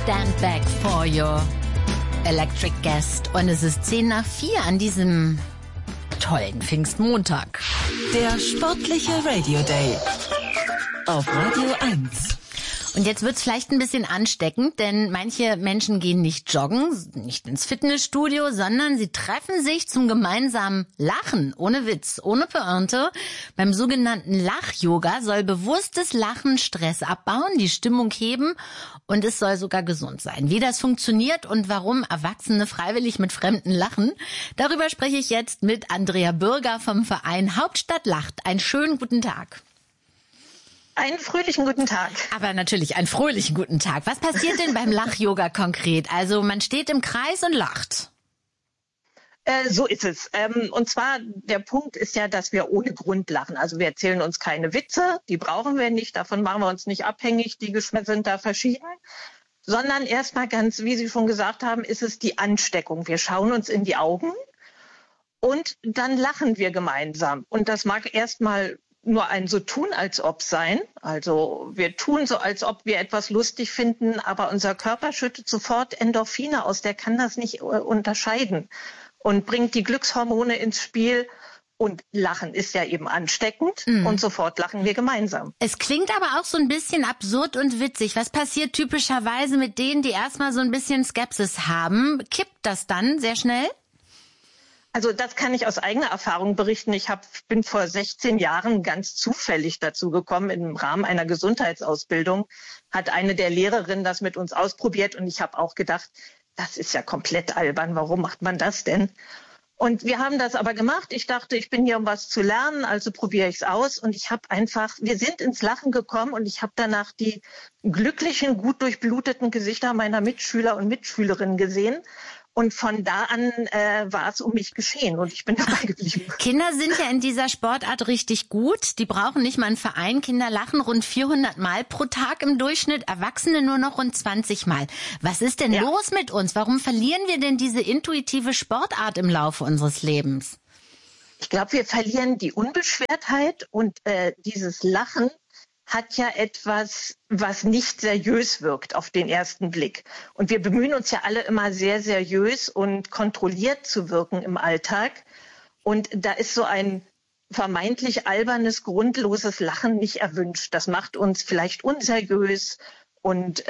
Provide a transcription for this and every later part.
Stand back for your electric guest. Und es ist 3:10 an diesem tollen Pfingstmontag. Der sportliche Radio Day auf Radio 1. Und jetzt wird's vielleicht ein bisschen ansteckend, denn manche Menschen gehen nicht joggen, nicht ins Fitnessstudio, sondern sie treffen sich zum gemeinsamen Lachen, ohne Witz, ohne Pointe. Beim sogenannten Lach-Yoga soll bewusstes Lachen Stress abbauen, die Stimmung heben und es soll sogar gesund sein. Wie das funktioniert und warum Erwachsene freiwillig mit Fremden lachen, darüber spreche ich jetzt mit Andrea Bürger vom Verein Hauptstadt Lacht. Einen schönen guten Tag. Einen fröhlichen guten Tag. Aber natürlich einen fröhlichen guten Tag. Was passiert denn beim Lach-Yoga konkret? Also man steht im Kreis und lacht. So ist es. Und zwar, der Punkt ist ja, dass wir ohne Grund lachen. Also wir erzählen uns keine Witze, die brauchen wir nicht, davon machen wir uns nicht abhängig, die Geschmäcker sind da verschieden. Sondern erstmal ganz, wie Sie schon gesagt haben, ist es die Ansteckung. Wir schauen uns in die Augen und dann lachen wir gemeinsam. Und das mag erstmal nur ein so tun, als ob sein. Also wir tun so, als ob wir etwas lustig finden, aber unser Körper schüttet sofort Endorphine aus, der kann das nicht unterscheiden und bringt die Glückshormone ins Spiel. Und Lachen ist ja eben ansteckend und sofort lachen wir gemeinsam. Es klingt aber auch so ein bisschen absurd und witzig. Was passiert typischerweise mit denen, die erstmal so ein bisschen Skepsis haben? Kippt das dann sehr schnell? Also das kann ich aus eigener Erfahrung berichten. Ich bin vor 16 Jahren ganz zufällig dazu gekommen. Im Rahmen einer Gesundheitsausbildung hat eine der Lehrerinnen das mit uns ausprobiert. Und ich habe auch gedacht, das ist ja komplett albern. Warum macht man das denn? Und wir haben das aber gemacht. Ich dachte, ich bin hier, um was zu lernen, also probiere ich es aus. Und wir sind ins Lachen gekommen und ich habe danach die glücklichen, gut durchbluteten Gesichter meiner Mitschüler und Mitschülerinnen gesehen. Und von da an war es um mich geschehen und ich bin dabei geblieben. Kinder sind ja in dieser Sportart richtig gut. Die brauchen nicht mal einen Verein. Kinder lachen rund 400 Mal pro Tag im Durchschnitt, Erwachsene nur noch rund 20 Mal. Was ist denn los mit uns? Warum verlieren wir denn diese intuitive Sportart im Laufe unseres Lebens? Ich glaube, wir verlieren die Unbeschwertheit und dieses Lachen hat ja etwas, was nicht seriös wirkt auf den ersten Blick. Und wir bemühen uns ja alle immer sehr seriös und kontrolliert zu wirken im Alltag. Und da ist so ein vermeintlich albernes, grundloses Lachen nicht erwünscht. Das macht uns vielleicht unseriös und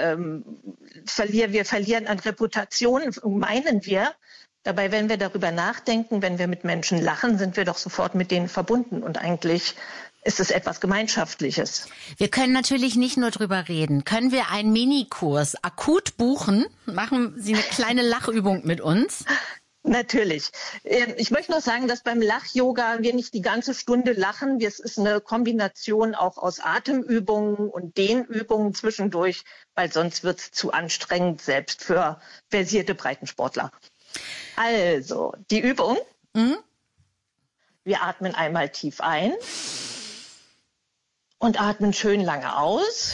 wir verlieren an Reputation, meinen wir. Dabei, wenn wir darüber nachdenken, wenn wir mit Menschen lachen, sind wir doch sofort mit denen verbunden. Und eigentlich ist es etwas Gemeinschaftliches. Wir können natürlich nicht nur drüber reden. Können wir einen Minikurs akut buchen? Machen Sie eine kleine Lachübung mit uns? Natürlich. Ich möchte noch sagen, dass beim Lach-Yoga wir nicht die ganze Stunde lachen. Es ist eine Kombination auch aus Atemübungen und Dehnübungen zwischendurch, weil sonst wird es zu anstrengend, selbst für versierte Breitensportler. Also, die Übung. Wir atmen einmal tief ein. Und atmen schön lange aus.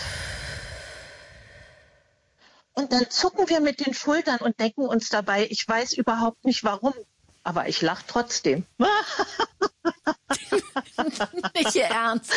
Und dann zucken wir mit den Schultern und denken uns dabei, ich weiß überhaupt nicht warum, aber ich lache trotzdem. Nicht Ihr Ernst.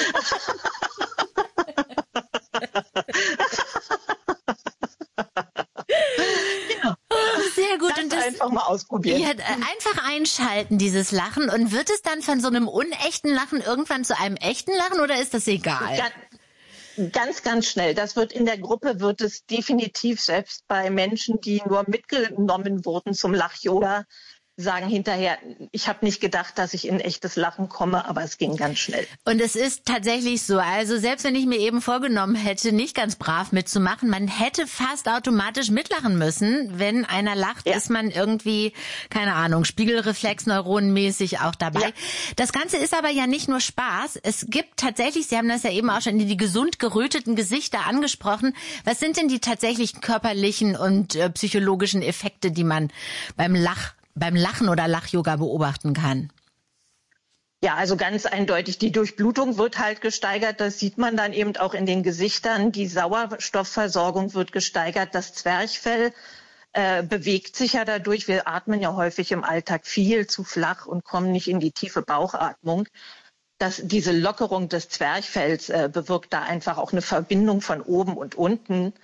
Genau. Sehr gut. Und das einfach mal ausprobieren. Ja, einfach einschalten, dieses Lachen. Und wird es dann von so einem unechten Lachen irgendwann zu einem echten Lachen oder ist das egal? Ganz, ganz schnell. In der Gruppe wird es definitiv, selbst bei Menschen, die nur mitgenommen wurden zum Lach-Yoga, sagen hinterher, ich habe nicht gedacht, dass ich in echtes Lachen komme, aber es ging ganz schnell. Und es ist tatsächlich so, also selbst wenn ich mir eben vorgenommen hätte, nicht ganz brav mitzumachen, man hätte fast automatisch mitlachen müssen. Wenn einer lacht, ist man irgendwie, keine Ahnung, Spiegelreflexneuronenmäßig auch dabei. Ja. Das Ganze ist aber ja nicht nur Spaß. Es gibt tatsächlich, Sie haben das ja eben auch schon in die gesund geröteten Gesichter angesprochen. Was sind denn die tatsächlichen körperlichen und psychologischen Effekte, die man beim Lachen oder Lach-Yoga beobachten kann? Ja, also ganz eindeutig, die Durchblutung wird halt gesteigert. Das sieht man dann eben auch in den Gesichtern. Die Sauerstoffversorgung wird gesteigert. Das Zwerchfell bewegt sich ja dadurch. Wir atmen ja häufig im Alltag viel zu flach und kommen nicht in die tiefe Bauchatmung. Diese Lockerung des Zwerchfells bewirkt da einfach auch eine Verbindung von oben und unten.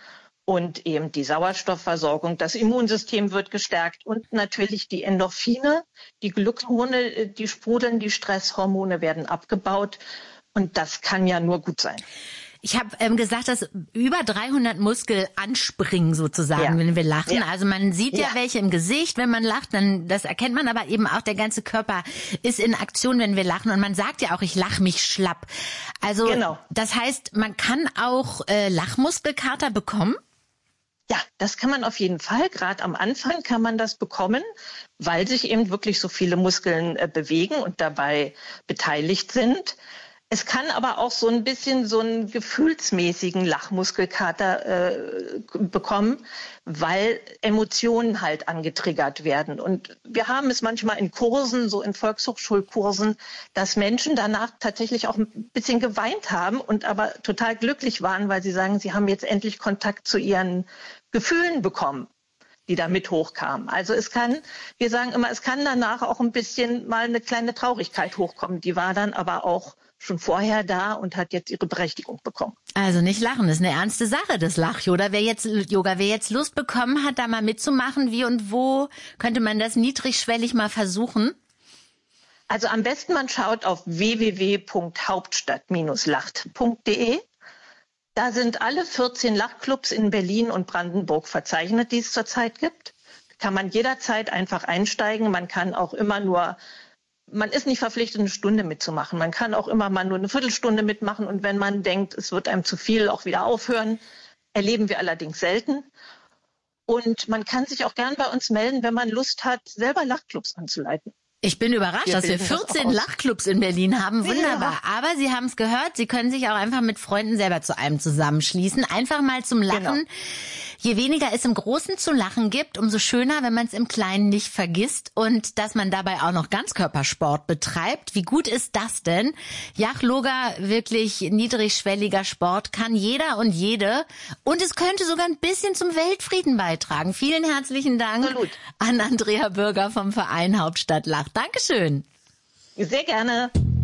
und eben die Sauerstoffversorgung. Das Immunsystem wird gestärkt und natürlich die Endorphine, die Glückshormone, die sprudeln, die Stresshormone werden abgebaut und das kann ja nur gut sein. Ich habe gesagt, dass über 300 Muskel anspringen sozusagen, wenn wir lachen. Ja. Also man sieht ja welche im Gesicht, wenn man lacht, dann das erkennt man, aber eben auch der ganze Körper ist in Aktion, wenn wir lachen. Und man sagt ja auch, ich lache mich schlapp. Also das heißt, man kann auch Lachmuskelkater bekommen? Ja, das kann man auf jeden Fall. Gerade am Anfang kann man das bekommen, weil sich eben wirklich so viele Muskeln bewegen und dabei beteiligt sind. Es kann aber auch so ein bisschen so einen gefühlsmäßigen Lachmuskelkater bekommen, weil Emotionen halt angetriggert werden. Und wir haben es manchmal in Kursen, so in Volkshochschulkursen, dass Menschen danach tatsächlich auch ein bisschen geweint haben und aber total glücklich waren, weil sie sagen, sie haben jetzt endlich Kontakt zu ihren Gefühlen bekommen, die da mit hochkamen. Also wir sagen immer, es kann danach auch ein bisschen mal eine kleine Traurigkeit hochkommen. Die war dann aber auch schon vorher da und hat jetzt ihre Berechtigung bekommen. Also nicht lachen, ist eine ernste Sache, das Lach-Yoga. Wer jetzt Lust bekommen hat, da mal mitzumachen, wie und wo könnte man das niedrigschwellig mal versuchen? Also am besten man schaut auf www.hauptstadt-lacht.de. Da sind alle 14 Lachclubs in Berlin und Brandenburg verzeichnet, die es zurzeit gibt. Kann man jederzeit einfach einsteigen. Man kann auch man ist nicht verpflichtet, eine Stunde mitzumachen. Man kann auch immer mal nur eine Viertelstunde mitmachen. Und wenn man denkt, es wird einem zu viel, auch wieder aufhören. Erleben wir allerdings selten. Und man kann sich auch gern bei uns melden, wenn man Lust hat, selber Lachclubs anzuleiten. Ich bin überrascht, dass wir 14 Lachclubs in Berlin haben. Wunderbar. Ja. Aber Sie haben es gehört, Sie können sich auch einfach mit Freunden selber zu einem zusammenschließen. Einfach mal zum Lachen. Genau. Je weniger es im Großen zu lachen gibt, umso schöner, wenn man es im Kleinen nicht vergisst und dass man dabei auch noch Ganzkörpersport betreibt. Wie gut ist das denn? Lach-Yoga, wirklich niedrigschwelliger Sport, kann jeder und jede. Und es könnte sogar ein bisschen zum Weltfrieden beitragen. Vielen herzlichen Dank an Andrea Bürger vom Verein Hauptstadt Lacht. Dankeschön. Sehr gerne.